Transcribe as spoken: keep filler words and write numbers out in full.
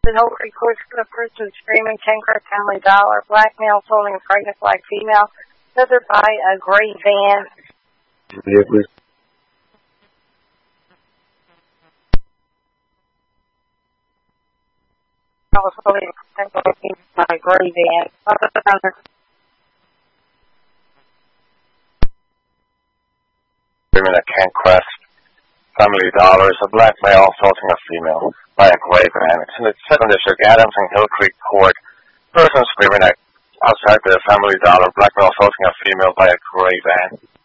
The Hill Creek Court for the person screaming Cancrest Family Dollar, black male holding a pregnant black female, tethered by a gray van. Yeah, please. I was holding a pregnant by a gray van. Screaming at Cancrest Family Dollar is a black male assaulting a female by a gray van. It's in the second district, Adams and Hill Creek Court. Person screaming at outside the Family Dollar, black male assaulting a female by a gray van.